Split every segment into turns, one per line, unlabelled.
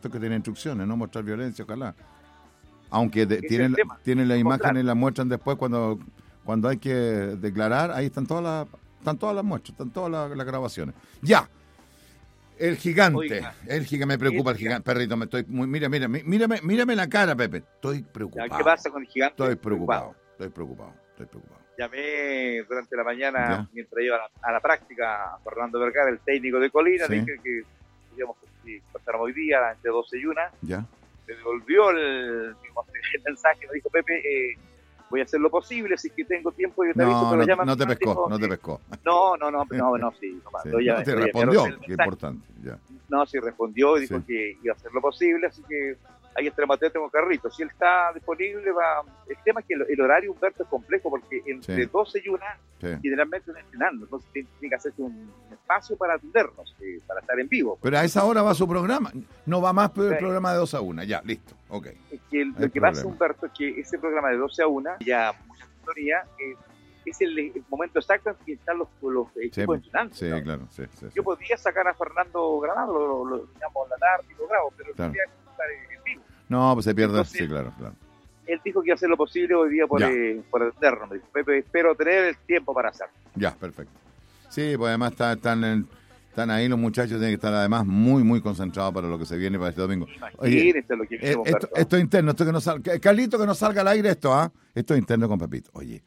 cierto que tiene instrucciones, no mostrar violencia, ojalá. Aunque tienen las
Mostrar.
imágenes, las muestran después cuando hay que declarar, ahí están todas las muestras, están todas las grabaciones. Ya. El gigante,
Oiga,
me preocupa el gigante, perrito, mírame la cara, Pepe. Estoy preocupado.
¿Qué pasa con el gigante?
Estoy preocupado.
Llamé durante la mañana,
Ya.
mientras iba a la práctica, a Fernando Vergara, el técnico de Colina,
Sí.
le dije que digamos, si pasáramos hoy día entre 12 y 1,
Ya.
me devolvió el mensaje, me dijo, Pepe, voy a hacer lo posible, si es que tengo tiempo, yo te aviso, pero llámame
No te
antes,
pescó.
sí. No, sí,
Sí.
ya
Te
me
respondió,
enviaron el
qué
mensaje.
importante. Ya.
No, sí respondió y dijo
Sí.
que iba a hacer lo posible, así que ahí extremo atento con Carlitos. Si él está disponible, va. El tema es que el horario, Humberto, es complejo porque entre
Sí.
12 y 1
Sí.
generalmente está entrenando, entonces tiene que hacerse un espacio para atendernos, para estar en vivo.
Pero a esa hora va su programa. No va más el
Sí.
programa de 2 a 1. Ya, listo. Ok.
Es que
No hay
lo que pasa,
problema.
Humberto, es que ese programa de 12 a 1, ya mucha sintonía, es el momento exacto en que están los equipos entrenando.
Sí,
¿no?
claro. Sí.
Yo podría sacar a Fernando grabando, lo digamos, la tarde y lo grabo, pero
Claro.
tendría que estar en vivo.
No, pues se pierde.
Entonces,
Sí, claro.
Él dijo que iba a hacer lo posible hoy día por
Ya.
atendernos. Me dijo, Pepe, espero tener el tiempo para hacerlo.
Ya, perfecto. Sí, pues además están ahí los muchachos, tienen que estar además muy, muy concentrados para lo que se viene para este domingo.
Imagínese lo que queremos ver.
Esto es interno, esto que no salga. Carlito, que no salga al aire esto, ¿ah? Esto es interno con Pepito. Oye,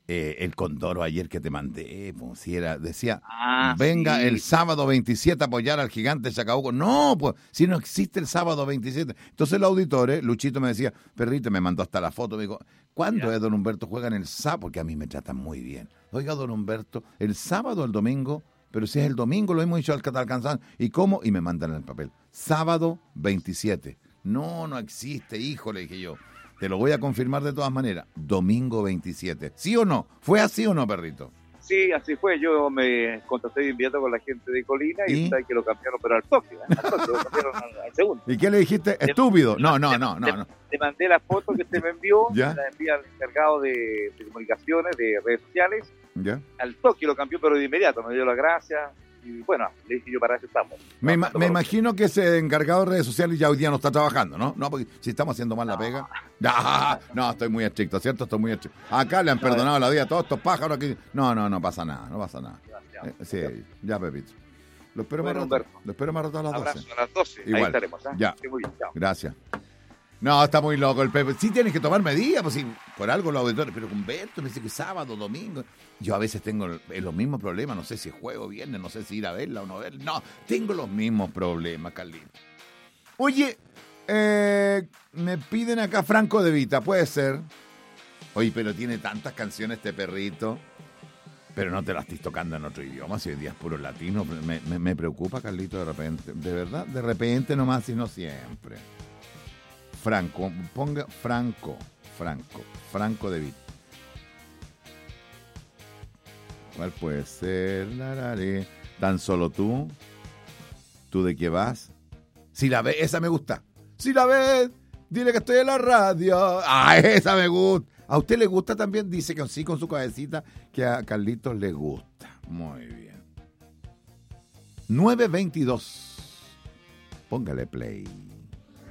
el Condoro ayer que te mandé, pues, si decía, venga
sí.
el sábado 27 a apoyar al gigante de Chacabuco. No, pues, si no existe el sábado 27. Entonces los auditores, Luchito me decía, perrito, me mandó hasta la foto, me dijo, ¿cuándo es don Humberto juega en el sábado? Porque a mí me tratan muy bien. Oiga, don Humberto, el sábado o el domingo, pero si es el domingo, lo hemos dicho al alcanzar. ¿Y cómo? Y me mandan el papel. Sábado 27. No existe, hijo, le dije yo. Te lo voy a confirmar de todas maneras. Domingo 27. ¿Sí o no? ¿Fue así o no, perrito?
Sí, así fue. Yo me contacté de inmediato con la gente de Colina y sabe que lo cambiaron, pero al toque. Lo cambiaron al segundo.
¿Y qué le dijiste? Estúpido. No.
Le mandé la foto que usted me envió,
¿Ya?
la envía al encargado de comunicaciones, de redes sociales.
¿Ya?
Al toque lo cambió, pero de inmediato. Me dio las gracias. Y bueno, le dije yo, para eso estamos.
Me imagino que ese encargado de redes sociales ya hoy día no está trabajando, ¿no? No, porque si estamos haciendo mal la pega. No, estoy muy estricto, ¿cierto? Estoy muy estricto. Acá le han perdonado la vida a todos estos pájaros aquí. No pasa nada, no pasa nada. Sí, ya, Pepito. Lo espero más rato a las 12.
Abrazo a las 12.
Igual.
Ahí estaremos.
Ya.
Sí, muy bien, chao.
Gracias. No, está muy loco el Pepe. Sí tienes que tomar medidas, pues sí, por algo los auditores. Pero Humberto me dice que sábado, domingo. Yo a veces tengo los mismos problemas. No sé si juego viernes, no sé si ir a verla o no verla. No, tengo los mismos problemas, Carlito. Oye, me piden acá Franco De Vita, puede ser. Oye, pero tiene tantas canciones este perrito. Pero no te las estés tocando en otro idioma, si hoy día es puro latino. Me preocupa, Carlito, de repente. De verdad, de repente nomás y no siempre. Franco, ponga Franco De Vita. ¿Cuál puede ser? Tan solo tú de qué vas. Si la ves, esa me gusta. Si la ves, dile que estoy en la radio. Esa me gusta. ¿A usted le gusta también? Dice que sí, con su cabecita, que a Carlitos le gusta. Muy bien. 9:22. Póngale play.